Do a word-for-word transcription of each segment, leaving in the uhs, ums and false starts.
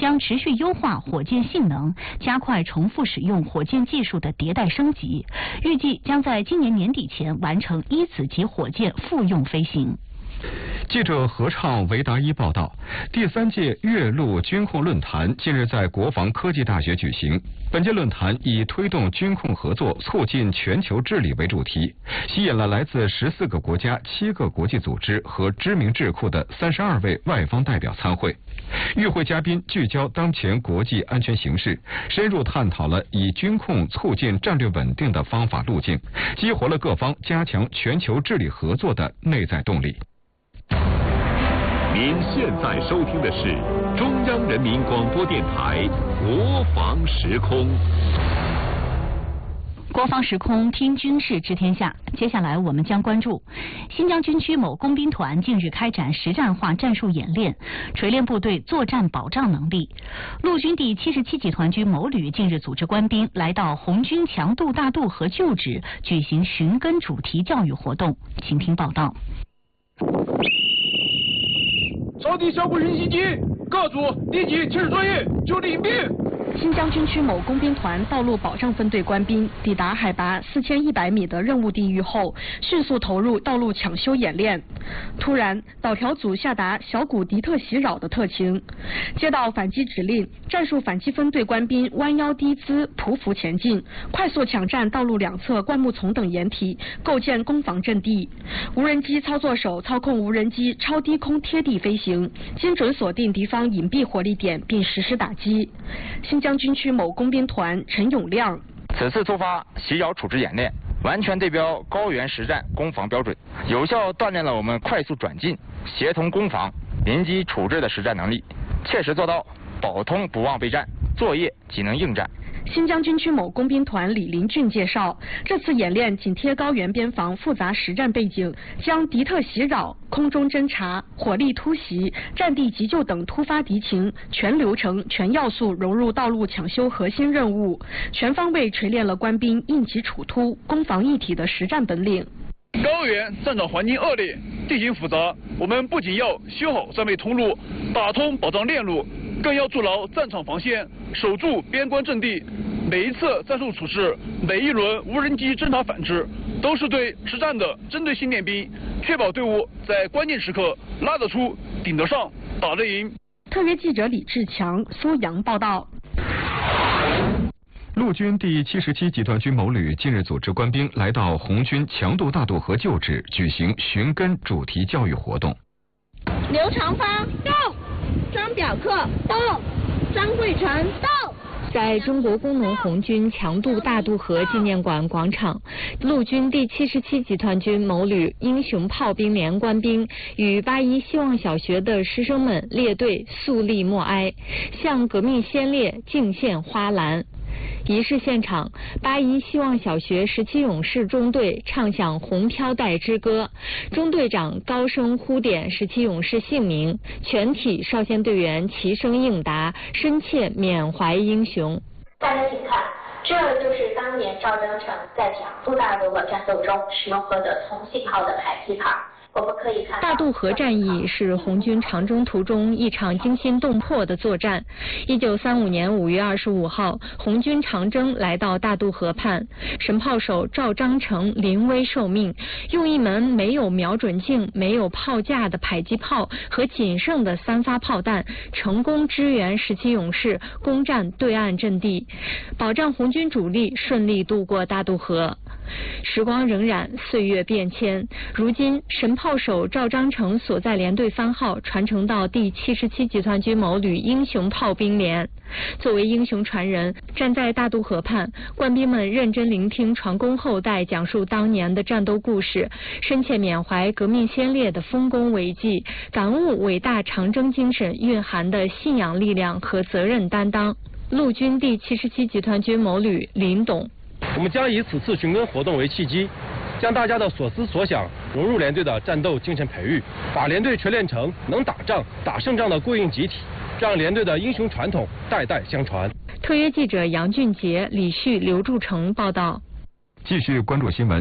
将持续优化火箭性能，加快重复使用火箭技术的迭代升级，预计将在今年年底前完成一子级火箭复用飞行。 记者何畅、维达一报道，第三届越陆军控论坛近日在国防科技大学举行。本届论坛以推动军控合作、促进全球治理为主题，吸引了来自十四个国家、七个国际组织和知名智库的三十二位外方代表参会。与会嘉宾聚焦当前国际安全形势，深入探讨了以军控促进战略稳定的方法路径，激活了各方加强全球治理合作的内在动力。 您现在收听的是中央人民广播电台国防时空。 国防时空，听军事知天下。接下来我们将关注新疆军区某工兵团近日开展实战化战术演练，锤炼部队作战保障能力。陆军第七十七集团军某旅近日组织官兵来到红军强渡大渡河旧址举行寻根主题教育活动，请听报道。 朝敌小股云袭击，各组立即切实作业，就地应变。 新疆军区某工兵团道路保障分队官兵抵达海拔四千一百米的任务地域后，迅速投入道路抢修演练。突然，导条组下达小股敌特袭扰的特情，接到反击指令，战术反击分队官兵弯腰低姿匍匐前进，快速抢占道路两侧灌木丛等掩体，构建攻防阵地。无人机操作手操控无人机超低空贴地飞行，精准锁定敌方隐蔽火力点并实施打击。新疆军区某工兵团陈永亮， 此次突发袭扰处置演练，完全对标高原实战攻防标准，有效锻炼了我们快速转进、协同攻防、临机处置的实战能力，切实做到保通不忘备战，作业即能应战。 新疆军区某工兵团李林俊介绍，这次演练紧贴高原边防复杂实战背景，将敌特袭扰、空中侦察、火力突袭、战地急救等突发敌情全流程、全要素融入道路抢修核心任务，全方位锤炼了官兵应急处突、攻防一体的实战本领。 高原战场环境恶劣，地形复杂，我们不仅要修好战备通路，打通保障链路，更要筑牢战场防线，守住边关阵地。每一次战术处置，每一轮无人机侦察反制，都是对实战的针对性练兵，确保队伍在关键时刻拉得出、顶得上、打得赢。 特约记者李志强、苏阳报道。 陆军第七十七集团军某旅近日组织官兵来到红军强渡大渡河旧址举行寻根主题教育活动。 刘长发到，张表克到，张桂成到。 在中国工农红军强渡大渡河纪念馆广场，陆军第七十七集团军某旅英雄炮兵连官兵与八一希望小学的师生们列队肃立默哀，向革命先烈敬献花篮。仪式现场，八一希望小学十七勇士中队唱响红飘带之歌，中队长高声呼点十七勇士姓名，全体少先队员齐声应答，深切缅怀英雄。 大家请看，这就是当年赵征成在强渡大渡河战斗中使用过的同信号的排气塔。我们可以看大渡河战役是红军长征途中一场惊心动魄的作战。一九三五年五月二十五号，红军长征来到大渡河畔，神炮手赵章成临危受命，用一门没有瞄准镜、没有炮架的迫击炮和仅剩的三发炮弹，成功支援十七勇士攻占对岸阵地，保障红军主力顺利渡过大渡河。时光荏苒，岁月变迁，如今神炮手赵章成所在连队番号传承到第七十七集团军某旅英雄炮兵连。作为英雄传人，站在大渡河畔，官兵们认真聆听传功后代讲述当年的战斗故事，深切缅怀革命先烈的丰功伟绩，感悟伟大长征精神蕴含的信仰力量和责任担当。陆军第七十七集团军某旅林董， 我们将以此次寻根活动为契机，将大家的所思所想融入连队的战斗精神培育，把连队锤炼成能打仗、打胜仗的过硬集体，让连队的英雄传统代代相传。 特约记者杨俊杰、李旭、刘柱成报道。 继续关注新闻。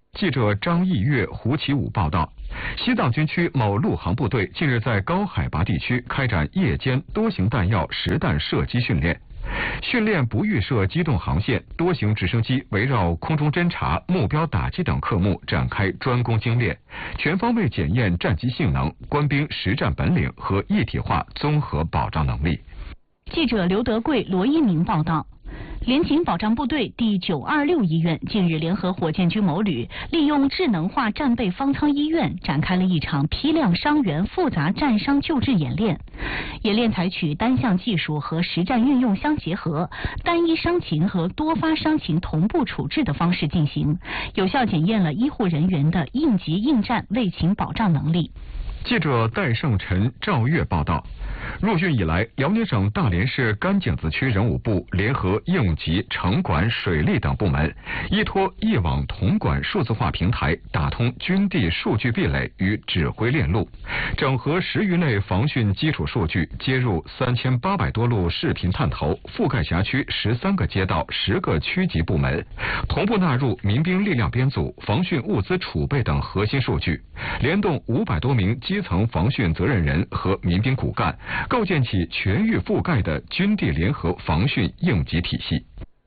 记者张毅月、胡启武报道，西藏军区某陆航部队近日在高海拔地区开展夜间多型弹药实弹射击训练。训练不预设机动航线，多型直升机围绕空中侦察、目标打击等科目展开专攻精练，全方位检验战机性能、官兵实战本领和一体化综合保障能力。 记者刘德贵、罗一鸣报道。联勤保障部队第九二六医院近日联合火箭军某旅，利用智能化战备方舱医院展开了一场批量伤员复杂战伤救治演练。演练采取单项技术和实战运用相结合，单一伤情和多发伤情同步处置的方式进行，有效检验了医护人员的应急应战卫勤保障能力。 记者戴胜臣、赵月报道，入汛以来，辽宁省大连市甘井子区人武部联合应急、城管、水利等部门，依托一网统管数字化平台，打通军地数据壁垒与指挥链路，整合十余类防汛基础数据，接入三千八百多路视频探头，覆盖辖区十三个街道、十个区级部门，同步纳入民兵力量编组、防汛物资储备等核心数据，联动五百多名基层防汛责任人和民兵骨干，构建起全域覆盖的军地联合防汛应急体系。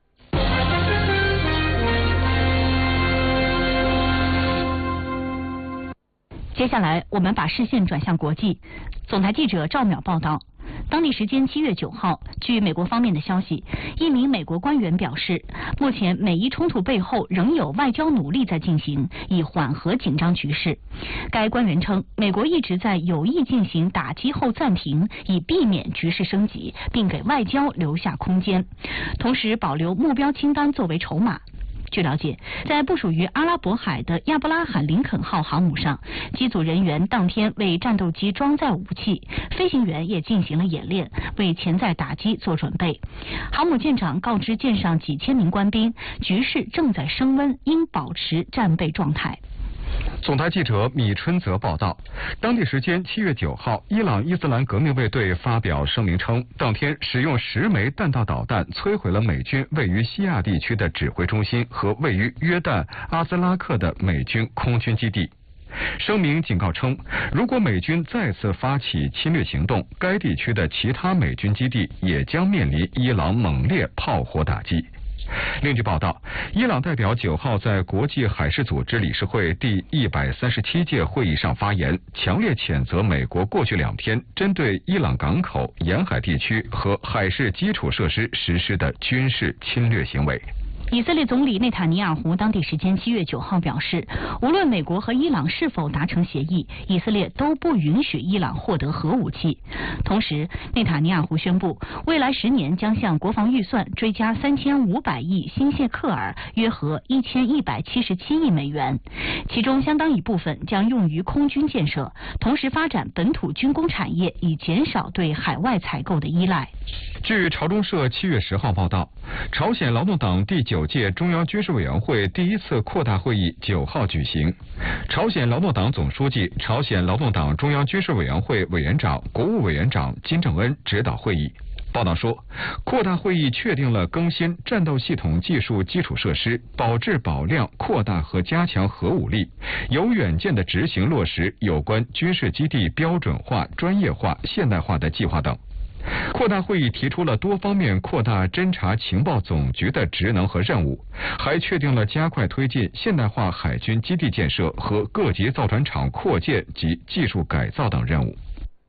接下来，我们把视线转向国际。总台记者赵淼报道。当地时间七月九号，据美国方面的消息，一名美国官员表示，目前美伊冲突背后仍有外交努力在进行，以缓和紧张局势。该官员称，美国一直在有意进行打击后暂停，以避免局势升级，并给外交留下空间，同时保留目标清单作为筹码。据了解，在部署于阿拉伯海的亚伯拉罕林肯号航母上，机组人员当天为战斗机装载武器，飞行员也进行了演练，为潜在打击做准备。航母舰长告知舰上几千名官兵，局势正在升温，应保持战备状态。 总台记者米春泽报道，当地时间七月九号，伊朗伊斯兰革命卫队发表声明称，当天使用十枚弹道导弹摧毁了美军位于西亚地区的指挥中心和位于约旦阿兹拉克的美军空军基地。声明警告称，如果美军再次发起侵略行动，该地区的其他美军基地也将面临伊朗猛烈炮火打击。另据报道，伊朗代表九号在国际海事组织理事会第一百三十七届会议上发言，强烈谴责美国过去两天针对伊朗港口、沿海地区和海事基础设施实施的军事侵略行为。 以色列总理内塔尼亚胡当地时间七月九号表示，无论美国和伊朗是否达成协议，以色列都不允许伊朗获得核武器。同时，内塔尼亚胡宣布，未来十年将向国防预算追加三千五百亿新谢克尔，约合一千一百七十七亿美元，其中相当一部分将用于空军建设，同时发展本土军工产业，以减少对海外采购的依赖。 据朝中社七月十号报道，朝鲜劳动党第九届中央军事委员会第一次扩大会议九号举行，朝鲜劳动党总书记、朝鲜劳动党中央军事委员会委员长、国务委员长金正恩指导会议。报道说，扩大会议确定了更新战斗系统技术基础设施，保质保量扩大和加强核武力，有远见的执行落实有关军事基地标准化、专业化、现代化的计划等。扩大会议提出了多方面扩大侦察情报总局的职能和任务，还确定了加快推进现代化海军基地建设和各级造船厂扩建及技术改造等任务。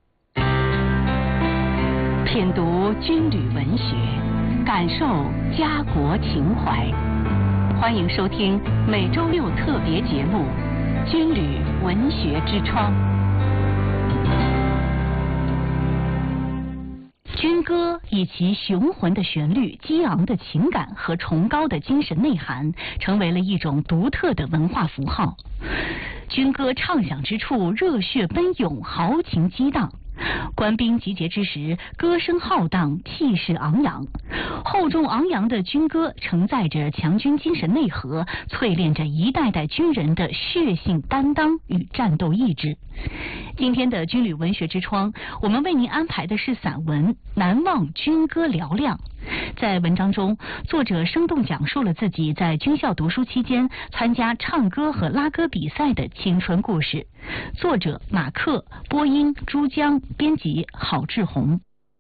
品读军旅文学，感受家国情怀。欢迎收听每周六特别节目《军旅文学之窗》。军歌以其雄浑的旋律、激昂的情感和崇高的精神内涵，成为了一种独特的文化符号。军歌唱响之处，热血奔涌，豪情激荡。官兵集结之时，歌声浩荡，气势昂扬。厚重昂扬的军歌承载着强军精神内核，淬炼着一代代军人的血性担当与战斗意志。今天的军旅文学之窗，我们为您安排的是散文《难忘军歌嘹亮》， 在文章中，作者生动讲述了自己在军校读书期间参加唱歌和拉歌比赛的青春故事。作者马克，播音朱江，编辑郝志红。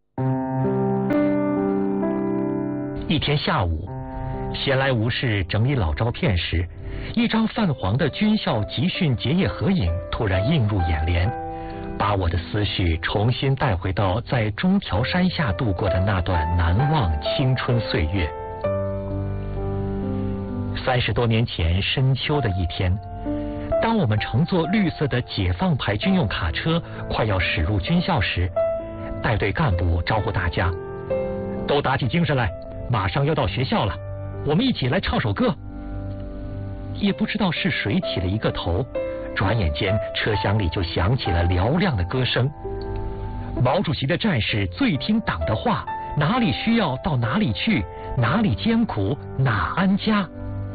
一天下午，闲来无事整理老照片时，一张泛黄的军校集训结业合影突然映入眼帘，把我的思绪重新带回到在中条山下度过的那段难忘青春岁月。三十多年前深秋的一天，当我们乘坐绿色的解放牌军用卡车快要驶入军校时，带队干部招呼大家都打起精神来，马上要到学校了，我们一起来唱首歌。也不知道是谁起了一个头，转眼间车厢里就响起了嘹亮的歌声。毛主席的战士最听党的话，哪里需要到哪里去，哪里艰苦哪安家。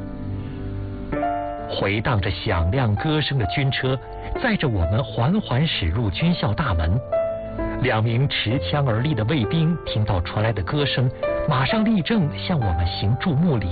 回荡着响亮歌声的军车载着我们缓缓驶入军校大门，两名持枪而立的卫兵听到传来的歌声，马上立正向我们行注目礼。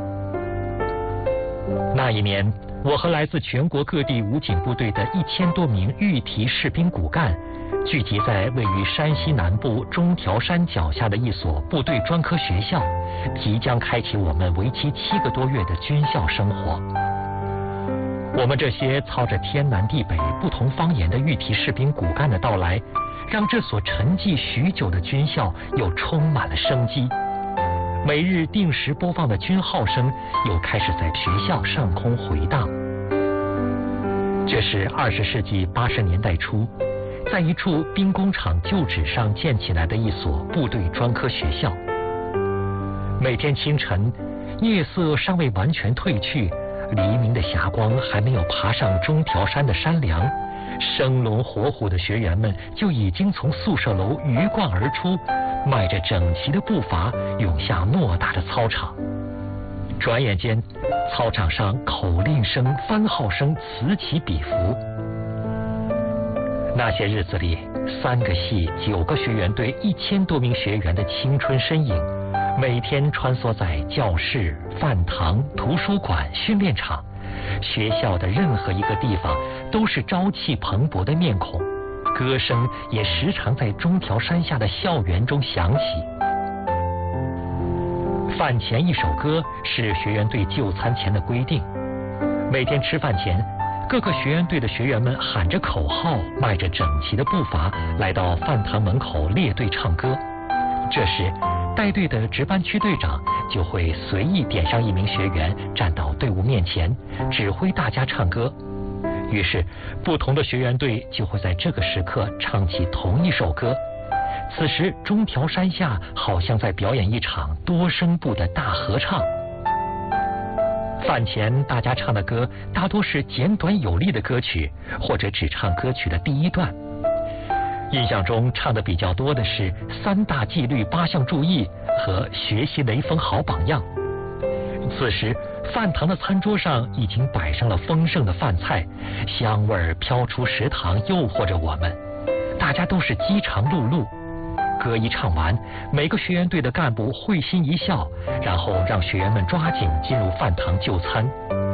那一年，我和来自全国各地武警部队的一千多名预提士兵骨干，聚集在位于山西南部中条山脚下的一所部队专科学校，即将开启我们为期七个多月的军校生活。我们这些操着天南地北不同方言的预提士兵骨干的到来，让这所沉寂许久的军校又充满了生机。每日定时播放的军号声又开始在学校上空回荡。这是二十世纪八十年代初，在一处兵工厂旧址上建起来的一所部队专科学校。每天清晨，夜色尚未完全褪去，黎明的霞光还没有爬上中条山的山梁，生龙活虎的学员们就已经从宿舍楼鱼贯而出，迈着整齐的步伐涌向偌大的操场。转眼间，操场上口令声、番号声此起彼伏。那些日子里，三个系、九个学员队、一千多名学员的青春身影，每天穿梭在教室、饭堂、图书馆、训练场，学校的任何一个地方都是朝气蓬勃的面孔。歌声也时常在中条山下的校园中响起。饭前一首歌是学员队就餐前的规定。每天吃饭前，各个学员队的学员们喊着口号，迈着整齐的步伐来到饭堂门口列队唱歌。这时，带队的值班区队长就会随意点上一名学员站到队伍面前，指挥大家唱歌。于是，不同的学员队就会在这个时刻唱起同一首歌。此时，中条山下好像在表演一场多声部的大合唱。饭前大家唱的歌大多是简短有力的歌曲，或者只唱歌曲的第一段。印象中唱的比较多的是三大纪律八项注意和学习雷锋好榜样。此时，饭堂的餐桌上已经摆上了丰盛的饭菜，香味儿飘出食堂，诱惑着我们。大家都是饥肠辘辘。歌一唱完，每个学员队的干部会心一笑，然后让学员们抓紧进入饭堂就餐。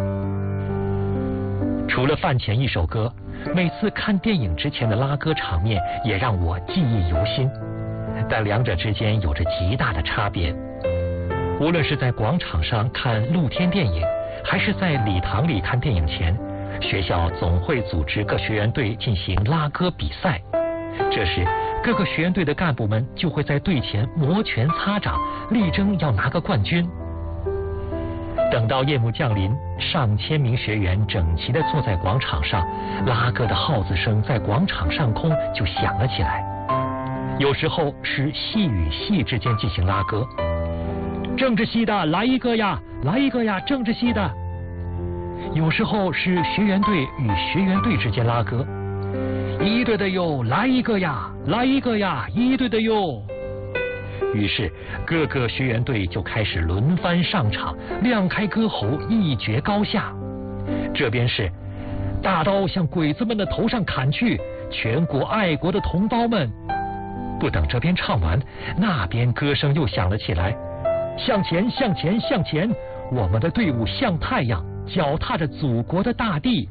除了饭前一首歌，每次看电影之前的拉歌场面也让我记忆犹新，但两者之间有着极大的差别。无论是在广场上看露天电影，还是在礼堂里看电影前，学校总会组织各学员队进行拉歌比赛。这时，各个学员队的干部们就会在队前摩拳擦掌，力争要拿个冠军。等到夜幕降临，上千名学员整齐地坐在广场上，拉歌的号子声在广场上空就响了起来。有时候是系与系之间进行拉歌，政治系的来一个呀，来一个呀，政治系的。有时候是学员队与学员队之间拉歌，一队的哟，来一个呀，来一个呀，一队的哟。于是各个学员队就开始轮番上场，亮开歌喉，一决高下。这边是大刀向鬼子们的头上砍去，全国爱国的同胞们。 不等这边唱完，那边歌声又响了起来。向前，向前，向前！我们的队伍像太阳，脚踏着祖国的大地。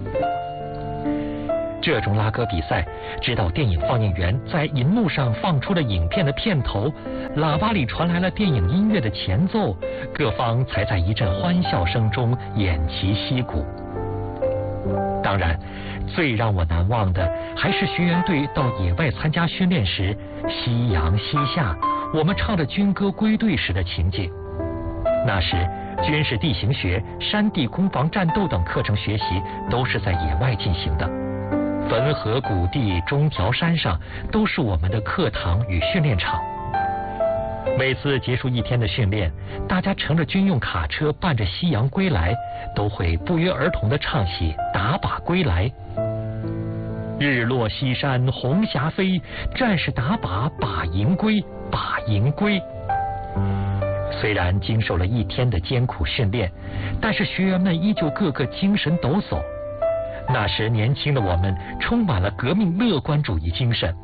这种拉歌比赛，直到电影放映员在银幕上放出了影片的片头，喇叭里传来了电影音乐的前奏，各方才在一阵欢笑声中偃旗息鼓。当然，最让我难忘的还是学员队到野外参加训练时，夕阳西下，我们唱着军歌归队时的情景。那时，军事地形学、山地攻防战斗等课程学习都是在野外进行的。汾河谷地、中条山上都是我们的课堂与训练场。每次结束一天的训练，大家乘着军用卡车伴着夕阳归来，都会不约而同地唱起《打靶归来》。日落西山红霞飞，战士打靶靶营归，靶营归。虽然经受了一天的艰苦训练，但是学员们依旧个个精神抖擞。那时年轻的我们充满了革命乐观主义精神。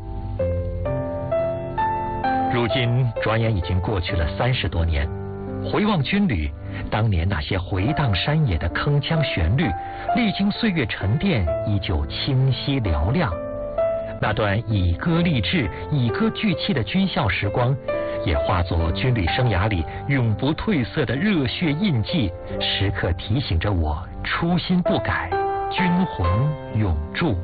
如今转眼已经过去了三十多年，回望军旅，当年那些回荡山野的铿锵旋律，历经岁月沉淀，依旧清晰嘹亮。那段以歌励志、以歌聚气的军校时光，也化作军旅生涯里永不褪色的热血印记，时刻提醒着我初心不改，军魂永驻。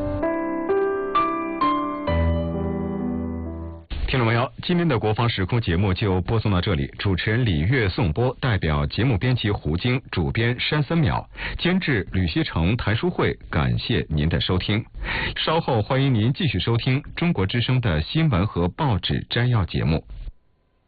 听众朋友，今天的国防时空节目就播送到这里。主持人李月颂播，代表节目编辑胡晶，主编山森淼，监制吕希成、谭淑慧，感谢您的收听。稍后欢迎您继续收听中国之声的新闻和报纸摘要节目。